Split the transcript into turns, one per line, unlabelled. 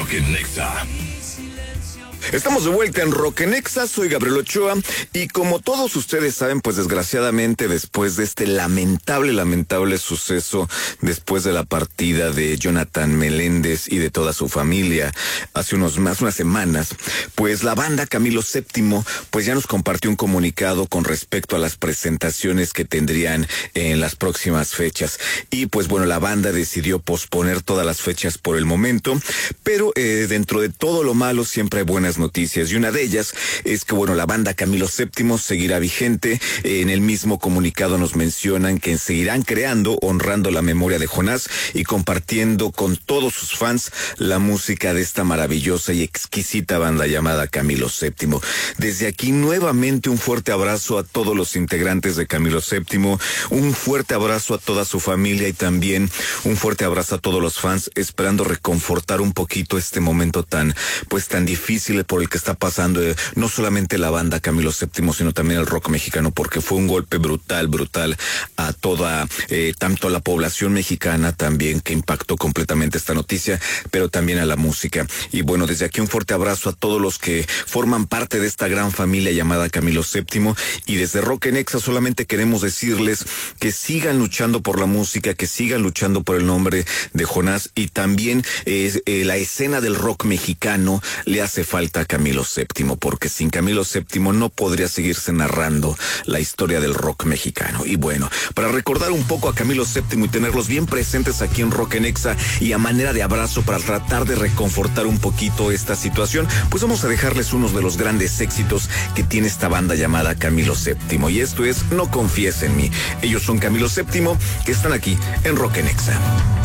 Rock en Nexa.
Estamos de vuelta en Rock en Nexa, soy Gabriel Ochoa y como todos ustedes saben, pues desgraciadamente después de este lamentable suceso, después de la partida de Jonathan Meléndez y de toda su familia hace unas semanas, pues la banda Camilo VII pues ya nos compartió un comunicado con respecto a las presentaciones que tendrían en las próximas fechas y pues bueno, la banda decidió posponer todas las fechas por el momento, pero dentro de todo lo malo siempre hay buenas noticias y una de ellas es que bueno, la banda Camilo VII seguirá vigente. En el mismo comunicado nos mencionan que seguirán creando, honrando la memoria de Jonás y compartiendo con todos sus fans la música de esta maravillosa y exquisita banda llamada Camilo VII. Desde aquí nuevamente un fuerte abrazo a todos los integrantes de Camilo VII, un fuerte abrazo a toda su familia y también un fuerte abrazo a todos los fans, esperando reconfortar un poquito este momento tan difícil por el que está pasando no solamente la banda Camilo VII, sino también el rock mexicano, porque fue un golpe brutal a toda, tanto a la población mexicana también, que impactó completamente esta noticia, pero también a la música. Y bueno, desde aquí un fuerte abrazo a todos los que forman parte de esta gran familia llamada Camilo VII, y desde Rock en Nexa solamente queremos decirles que sigan luchando por la música, que sigan luchando por el nombre de Jonás, y también la escena del rock mexicano le hace falta a Camilo VII, porque sin Camilo VII no podría seguirse narrando la historia del rock mexicano. Y bueno, para recordar un poco a Camilo VII y tenerlos bien presentes aquí en Rock en Nexa y a manera de abrazo para tratar de reconfortar un poquito esta situación, pues vamos a dejarles uno de los grandes éxitos que tiene esta banda llamada Camilo VII, y esto es No confíes en mí. Ellos son Camilo VII, que están aquí en Rock en Nexa.